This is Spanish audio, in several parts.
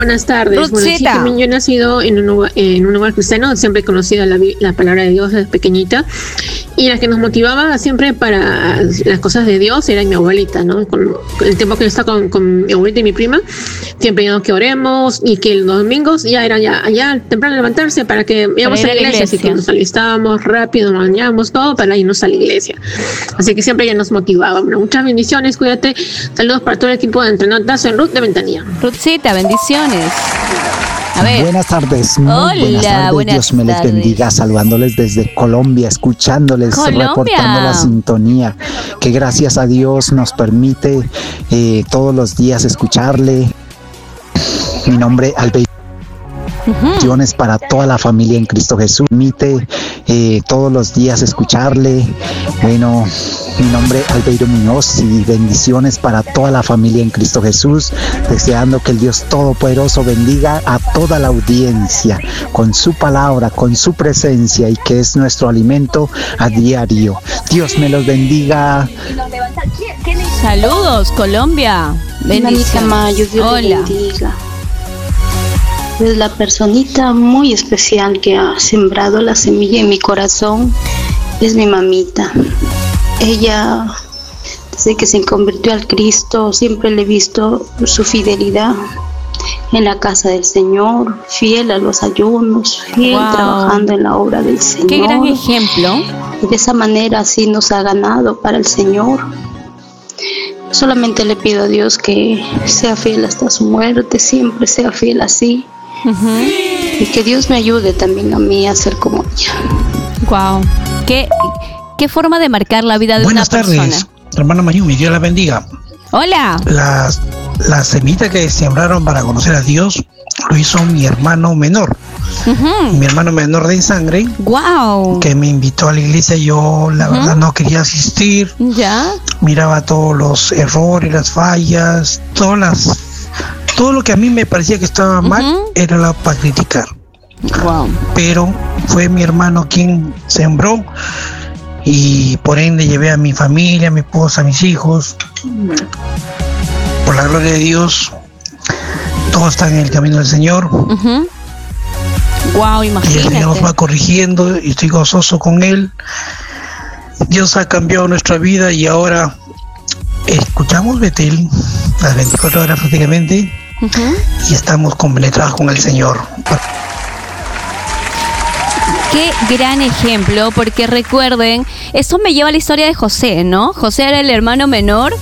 Buenas tardes. Bueno, sí, Ruthcita. también yo he nacido en un hogar cristiano, siempre he conocido la palabra de Dios desde pequeñita, y la que nos motivaba siempre para las cosas de Dios era mi abuelita, ¿no? Con el tiempo que yo estaba con mi abuelita y mi prima, siempre íbamos que oremos y que los domingos ya era ya temprano levantarse para que íbamos a la iglesia, así que nos alistábamos rápido, nos bañábamos todo para irnos a la iglesia. Así que siempre ella nos motivaba. Bueno, muchas bendiciones, cuídate. Saludos para todo el equipo de Entrenotas, soy Ruth de Ventanilla. Ruthcita, bendiciones. A ver. Buenas tardes. Hola, buenas tardes. buenas Dios me les tardes. bendiga, saludándoles desde Colombia, escuchándoles, Colombia. reportando la sintonía, que gracias a Dios nos permite todos los días escucharle. Mi nombre, Albeiro. Bendiciones para toda la familia en Cristo Jesús. Permite todos los días escucharle. Bueno, mi nombre Albeiro Muñoz y bendiciones para toda la familia en Cristo Jesús, deseando que el Dios Todopoderoso bendiga a toda la audiencia con su palabra, con su presencia, y que es nuestro alimento a diario. Dios me los bendiga. Saludos, Colombia. Bendiciones. Mayo, Dios Hola. le bendiga. Es la personita muy especial que ha sembrado la semilla en mi corazón. Es mi mamita. Ella, desde que se convirtió al Cristo, siempre le he visto su fidelidad en la casa del Señor, fiel a los ayunos, fiel Wow. trabajando en la obra del Señor. Qué gran ejemplo. Y de esa manera así nos ha ganado para el Señor. Solamente le pido a Dios que sea fiel hasta su muerte, siempre sea fiel así. Y que Dios me ayude también a mí a ser como ella. Wow. ¿Qué forma de marcar la vida de Buenas una persona? tardes, hermana Mayumi, Dios la bendiga. Hola. La semilla que sembraron para conocer a Dios lo hizo mi hermano menor. Mi hermano menor de sangre, Wow. que me invitó a la iglesia. Yo la verdad no quería asistir, Ya. miraba todos los errores, las fallas, todo lo que a mí me parecía que estaba mal era para criticar. Wow. Pero fue mi hermano quien sembró, y por ende llevé a mi familia, a mi esposa, a mis hijos. Por la gloria de Dios, todos están en el camino del Señor. Wow, Y el Señor imagínate. nos va corrigiendo y estoy gozoso con Él. Dios ha cambiado nuestra vida y ahora escuchamos Betel las 24 horas prácticamente, y estamos compenetrados con el Señor. Qué gran ejemplo, porque recuerden, esto me lleva a la historia de José, ¿no? José era el hermano menor,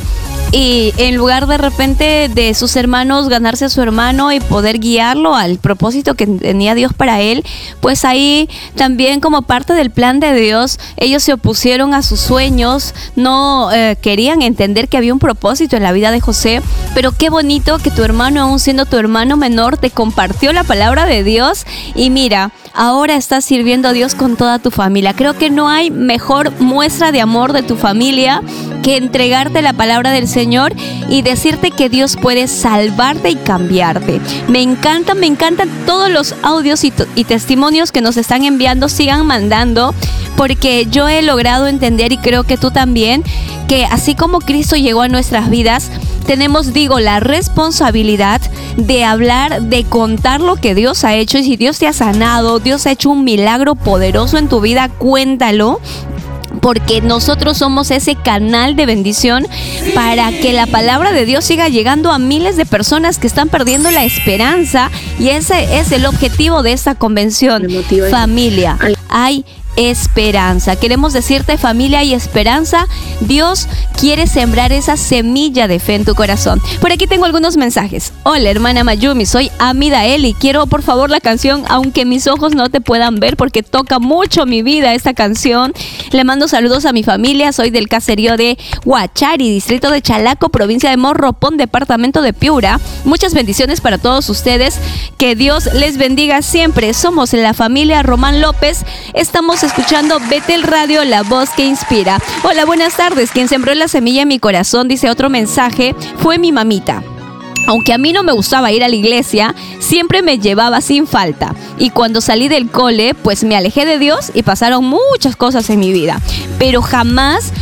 y en lugar de repente de sus hermanos ganarse a su hermano y poder guiarlo al propósito que tenía Dios para él, pues ahí también, como parte del plan de Dios, ellos se opusieron a sus sueños, no querían entender que había un propósito en la vida de José. Pero qué bonito que tu hermano, aún siendo tu hermano menor, te compartió la palabra de Dios, y mira, ahora estás sirviendo a Dios con toda tu familia. Creo que no hay mejor muestra de amor de tu familia que entregarte la palabra del Señor y decirte que Dios puede salvarte y cambiarte. Me encantan todos los audios y testimonios que nos están enviando. Sigan mandando, porque yo he logrado entender, y creo que tú también, que así como Cristo llegó a nuestras vidas, tenemos, la responsabilidad de hablar, de contar lo que Dios ha hecho. Y si Dios te ha sanado, Dios ha hecho un milagro poderoso en tu vida, cuéntalo, porque nosotros somos ese canal de bendición para que la palabra de Dios siga llegando a miles de personas que están perdiendo la esperanza, y ese es el objetivo de esta convención. Familia, hay esperanza. Queremos decirte, familia, hay esperanza. Dios quiere sembrar esa semilla de fe en tu corazón. Por aquí tengo algunos mensajes. Hola, hermana Mayumi, soy Amida Eli. Quiero, por favor, la canción Aunque mis ojos no te puedan ver, porque toca mucho mi vida esta canción. Le mando saludos a mi familia. Soy del caserío de Huachari, distrito de Chalaco, provincia de Morropón, departamento de Piura. Muchas bendiciones para todos ustedes. Que Dios les bendiga siempre. Somos la familia Román López. Estamos escuchando Betel Radio, la voz que inspira. Hola, buenas tardes. Quien sembró la semilla en mi corazón, dice otro mensaje, fue mi mamita. Aunque a mí no me gustaba ir a la iglesia, siempre me llevaba sin falta. Y cuando salí del cole, pues me alejé de Dios y pasaron muchas cosas en mi vida. Pero jamás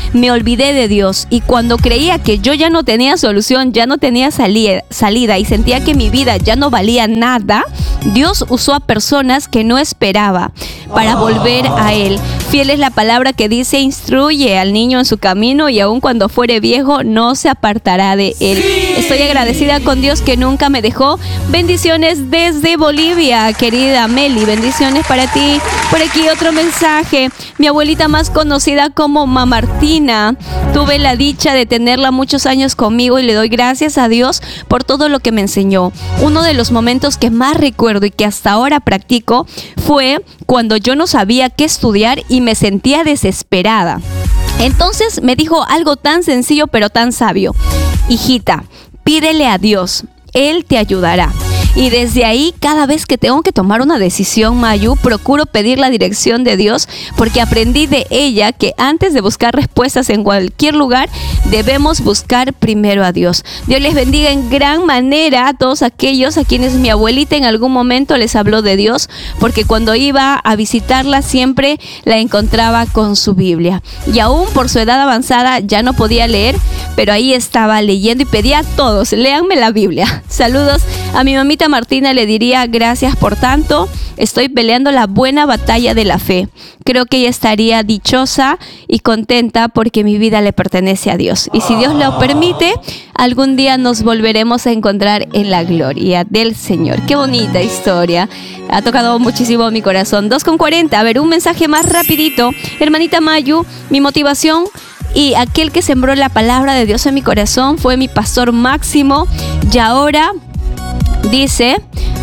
me olvidé de Dios, y cuando creía que yo ya no tenía solución, ya no tenía salida y sentía que mi vida ya no valía nada, Dios usó a personas que no esperaba para volver a Él. Fiel es la palabra que dice: instruye al niño en su camino y aun cuando fuere viejo no se apartará de él. Estoy agradecida con Dios que nunca me dejó. Bendiciones desde Bolivia, querida Meli, bendiciones para ti. Por aquí otro mensaje: mi abuelita más conocida como Mamá Martina, tuve la dicha de tenerla muchos años conmigo y le doy gracias a Dios por todo lo que me enseñó. Uno de los momentos que más recuerdo y que hasta ahora practico fue cuando yo no sabía qué estudiar y me sentía desesperada. Entonces me dijo algo tan sencillo pero tan sabio: hijita, pídele a Dios, Él te ayudará. Y desde ahí, cada vez que tengo que tomar una decisión, Mayu, procuro pedir la dirección de Dios, porque aprendí de ella que antes de buscar respuestas en cualquier lugar, debemos buscar primero a Dios. Dios les bendiga en gran manera a todos aquellos a quienes mi abuelita en algún momento les habló de Dios, porque cuando iba a visitarla siempre la encontraba con su Biblia. Y aún por su edad avanzada ya no podía leer, pero ahí estaba leyendo y pedía a todos: léanme la Biblia. Saludos a mi mamita Martina, le diría: gracias por tanto, estoy peleando la buena batalla de la fe. Creo que ella estaría dichosa y contenta porque mi vida le pertenece a Dios. Y si Dios lo permite, algún día nos volveremos a encontrar en la gloria del Señor. Qué bonita historia. Ha tocado muchísimo mi corazón. 2:40. A ver, un mensaje más rapidito. Hermanita Mayu, mi motivación y aquel que sembró la palabra de Dios en mi corazón fue mi pastor Máximo. Y ahora dice,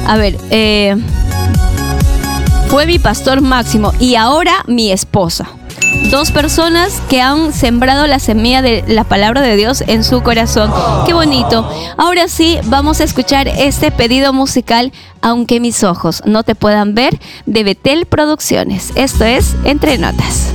fue mi pastor Máximo y ahora mi esposa. Dos personas que han sembrado la semilla de la palabra de Dios en su corazón. ¡Qué bonito! Ahora sí, vamos a escuchar este pedido musical, Aunque mis ojos no te puedan ver, de Betel Producciones. Esto es Entre Notas.